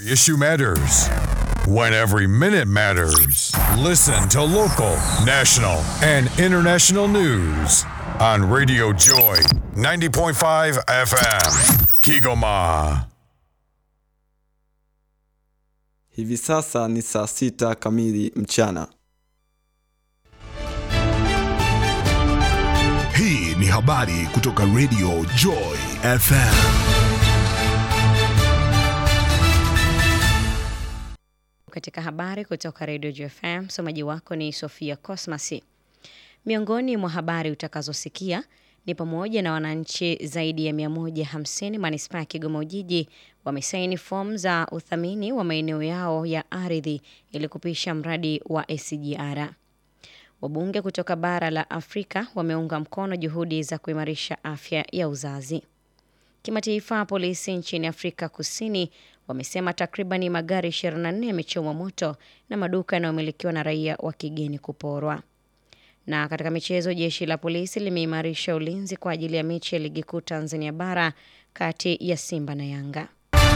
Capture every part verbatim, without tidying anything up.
issue matters. When every minute matters. Listen to local, national, and international news on Radio Joy ninety point five F M. Kigoma. Hivi sasa ni saa sita kamili mchana. Hii ni habari kutoka Radio Joy F M. Katika habari kutoka Radio Joy F M, msomaji wako ni Sofia Cosmasi. Miongoni mwa habari utakazosikia ni pamoja na wananchi zaidi ya mia moja hamsini manispaa ya Kigoma Ujiji wamesaini fomu za uthamini wa maeneo yao ya ardhi ili kupisha mradi wa S G R. Wabunge kutoka bara la Afrika wameunga mkono juhudi za kuimarisha afya ya uzazi. Kimataifa, polisi nchini Afrika Kusini wamesema takriban magari ishirini na nne yamechomwa moto na maduka yanayomilikiwa na raia wa kigeni kuporwa. Na katika michezo, jeshi la polisi limeimarisha ulinzi kwa ajili ya mechi ya ligi kuu Tanzania bara kati ya Simba na Yanga.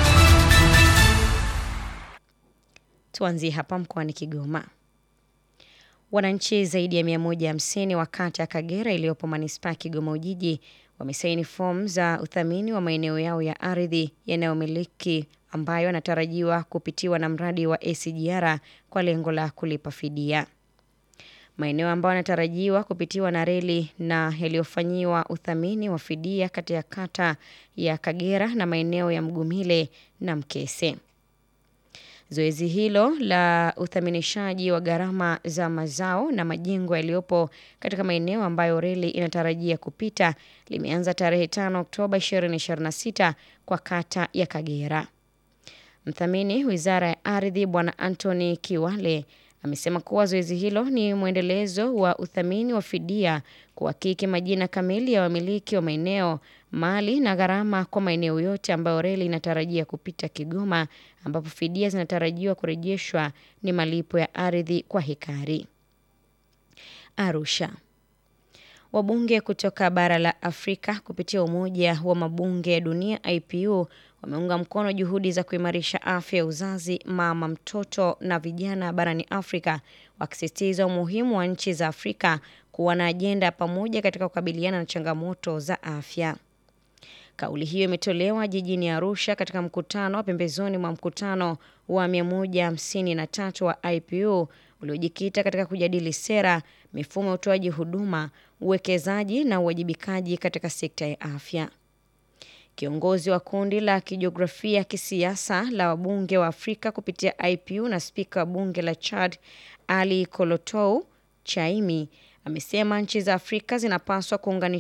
Tuanzie hapa mkoani Kigoma. Wananchi zaidi ya mia moja hamsini wa kata ya Kagera iliyopo manispaa ya Kigoma Ujiji wamesaini fomu za uthamini wa maeneo yao ya ardhi yanayomiliki ambayo yanatarajiwa kupitiwa na mradi wa S G R kwa lengo la kulipa fidia. Maeneo ambayo yanatarajiwa kupitiwa na reli na yaliyofanyiwa uthamini wa fidia kati ya kata ya Kagera na maeneo ya Mgumile na Mkese. Zoezi hilo la uthaminishaji wa gharama za mazao na majengo yaliyopo katika maeneo ambayo reli inatarajia kupita limeanza tarehe tano Oktoba ishirini ishirini na sita kwa kata ya Kagera. Mthamini Wizara ya Ardhi Bwana Anthony Kiwale amesema kuwa zoezi hilo ni mwendelezo wa uthamini wa fidia kuhakiki majina kamili ya wamiliki wa maeneo, mali na gharama kwa maeneo yote ambayo reli inatarajia kupita Kigoma, ambapo fidia zinatarajiwa kurejeshwa ni malipo ya ardhi kwa hekari. Arusha. Wabunge kutoka bara la Afrika kupitia Umoja wa Mabunge ya Dunia I P U wameunga mkono juhudi za kuimarisha afya ya uzazi, mama, mtoto na vijana barani Afrika, wakisisitiza umuhimu wa nchi za Afrika kuwa na ajenda pamoja katika kukabiliana na changamoto za afya. Kauli hiyo imetolewa jijini Arusha katika mkutano wa pembezoni mwa mkutano wa mia moja hamsini na tatu wa I P U uliojikita katika kujadili sera, mifumo ya utoaji huduma, uwekezaji na uwajibikaji katika sekta ya afya. Kiongozi wa kundi la kijiografia kisiasa la wabunge wa Afrika kupitia I P U na spika wa bunge la Chad Ali Kolotou Chaimi amesema nchi za Afrika zinapaswa kuunganisha